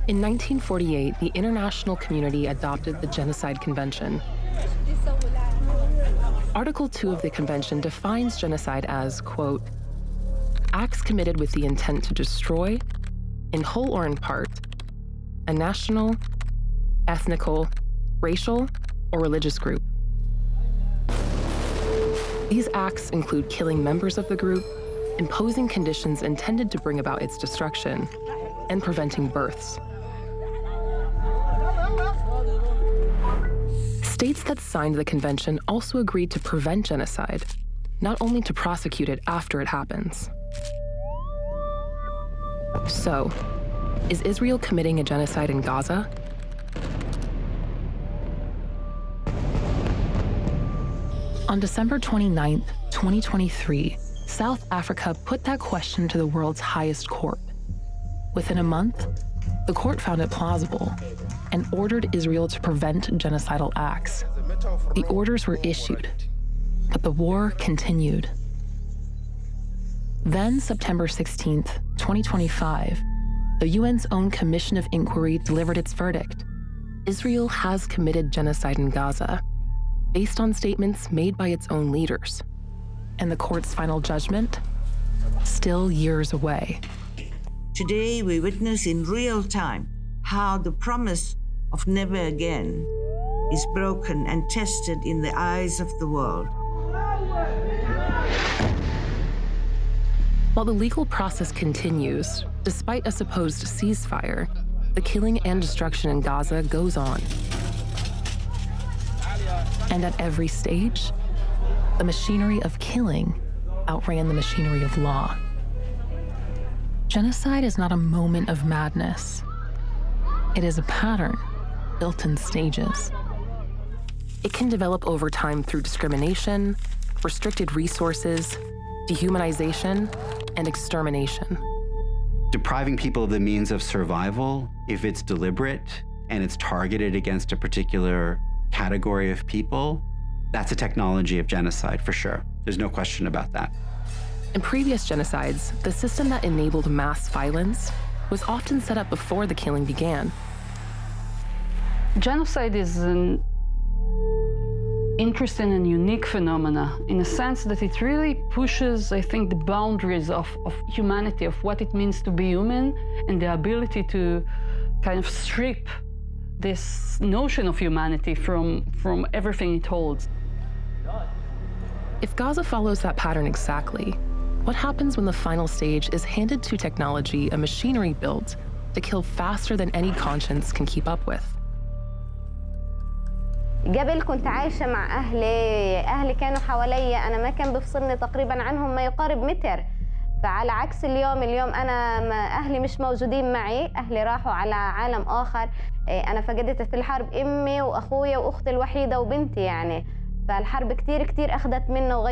In 1948, the international community adopted the Genocide Convention. Article 2 of the convention defines genocide as, quote, acts committed with the intent to destroy, in whole or in part, a national, ethnical, racial, or religious group. These acts include killing members of the group, imposing conditions intended to bring about its destruction, and preventing births. States that signed the convention also agreed to prevent genocide, not only to prosecute it after it happens. So, is Israel committing a genocide in Gaza? On December 29, 2023, South Africa put that question to the world's highest court. Within a month, the court found it plausible and ordered Israel to prevent genocidal acts. The orders were issued, but the war continued. Then, September 16, 2025, the UN's own Commission of Inquiry delivered its verdict. Israel has committed genocide in Gaza, based on statements made by its own leaders. And the court's final judgment? Still years away. Today, we witness in real time how the promise of never again is broken and tested in the eyes of the world. While the legal process continues, despite a supposed ceasefire, the killing and destruction in Gaza goes on. And at every stage, the machinery of killing outran the machinery of law. Genocide is not a moment of madness. It is a pattern built in stages. It can develop over time through discrimination, restricted resources, dehumanization, and extermination. Depriving people of the means of survival, if it's deliberate and it's targeted against a particular category of people, that's a technology of genocide for sure. There's no question about that. In previous genocides, the system that enabled mass violence was often set up before the killing began. Genocide is an interesting and unique phenomena in a sense that it really pushes, I think, the boundaries of humanity, of what it means to be human, and the ability to kind of strip this notion of humanity from everything it holds. If Gaza follows that pattern exactly, what happens when the final stage is handed to technology, a machinery built to kill faster than any conscience can keep up with? قبل كنت عايشة مع أهلي كانوا حوالي، أنا ما كان بفصلني تقريباً عنهم ما يقارب متر. فعلى عكس اليوم أنا أهلي مش موجودين معي، أهلي راحوا على عالم آخر. أنا فقدت في الحرب أمي وأخويا وأختي الوحيدة وبنتي يعني. فالحرب كتير أخذت منا